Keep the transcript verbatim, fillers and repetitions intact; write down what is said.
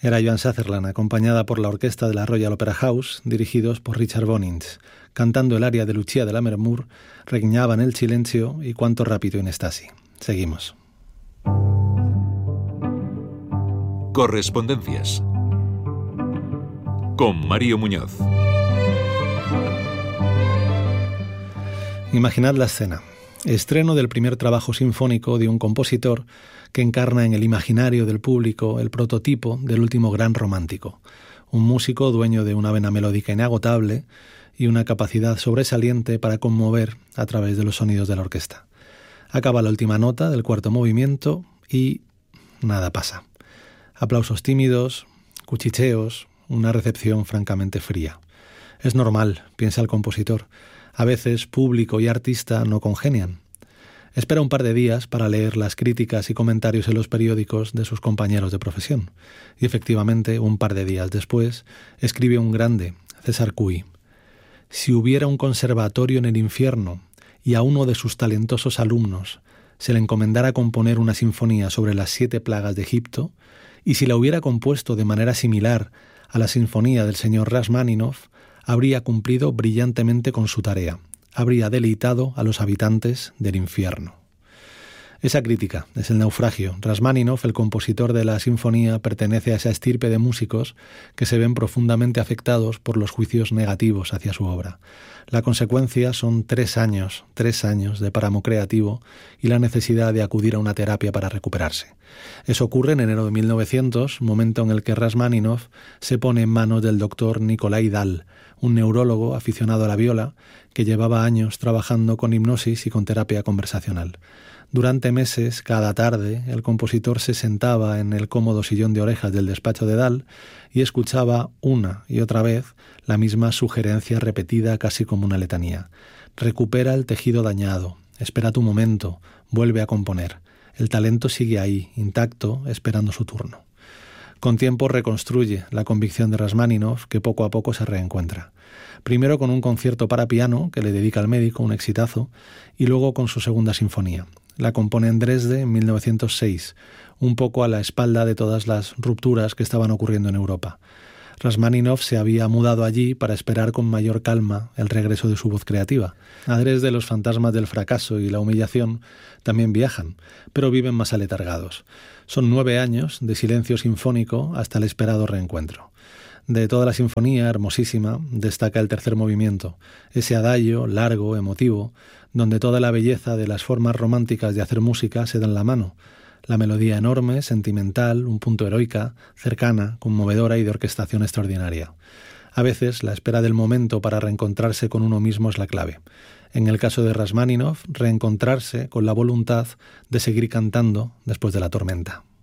Era Joan Sutherland, acompañada por la orquesta de la Royal Opera House, dirigidos por Richard Bonins. Cantando el aria de Lucia de Lammermoor, regnaban el silencio y cuánto rápido in estasi. Seguimos. Correspondencias con Mario Muñoz. Imaginad la escena. Estreno del primer trabajo sinfónico de un compositor que encarna en el imaginario del público el prototipo del último gran romántico. Un músico dueño de una vena melódica inagotable y una capacidad sobresaliente para conmover a través de los sonidos de la orquesta. Acaba la última nota del cuarto movimiento y nada pasa. Aplausos tímidos, cuchicheos, una recepción francamente fría. Es normal, piensa el compositor. A veces público y artista no congenian. Espera un par de días para leer las críticas y comentarios en los periódicos de sus compañeros de profesión. Y efectivamente, un par de días después, escribe un grande, César Cui. Si hubiera un conservatorio en el infierno y a uno de sus talentosos alumnos se le encomendara componer una sinfonía sobre las siete plagas de Egipto, y si la hubiera compuesto de manera similar a la sinfonía del señor Rashmáninov, habría cumplido brillantemente con su tarea, habría deleitado a los habitantes del infierno. Esa crítica es el naufragio. Rashmáninov, el compositor de la sinfonía, pertenece a esa estirpe de músicos que se ven profundamente afectados por los juicios negativos hacia su obra. La consecuencia son tres años, tres años de páramo creativo y la necesidad de acudir a una terapia para recuperarse. Eso ocurre en enero de mil novecientos, momento en el que Rashmáninov se pone en manos del doctor Nikolai Dahl, un neurólogo aficionado a la viola que llevaba años trabajando con hipnosis y con terapia conversacional. Durante meses, cada tarde, el compositor se sentaba en el cómodo sillón de orejas del despacho de Dahl y escuchaba una y otra vez la misma sugerencia repetida casi como una letanía. Recupera el tejido dañado, espera tu momento, vuelve a componer. El talento sigue ahí, intacto, esperando su turno. Con tiempo reconstruye la convicción de Rashmáninov, que poco a poco se reencuentra. Primero con un concierto para piano que le dedica al médico, un exitazo, y luego con su segunda sinfonía. La compone en Dresde en mil novecientos seis, un poco a la espalda de todas las rupturas que estaban ocurriendo en Europa. Rashmáninov se había mudado allí para esperar con mayor calma el regreso de su voz creativa. A Dresde los fantasmas del fracaso y la humillación también viajan, pero viven más aletargados. Son nueve años de silencio sinfónico hasta el esperado reencuentro. De toda la sinfonía, hermosísima, destaca el tercer movimiento, ese adagio largo, emotivo, donde toda la belleza de las formas románticas de hacer música se dan la mano. La melodía enorme, sentimental, un punto heroica, cercana, conmovedora y de orquestación extraordinaria. A veces, la espera del momento para reencontrarse con uno mismo es la clave. En el caso de Rashmáninov, reencontrarse con la voluntad de seguir cantando después de la tormenta.